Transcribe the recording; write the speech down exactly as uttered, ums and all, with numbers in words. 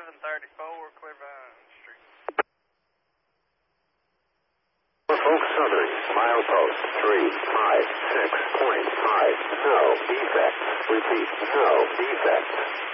seven thirty-four Clearvine Street. Norfolk Southern, milepost three five six point five. No defects. Repeat, no defects.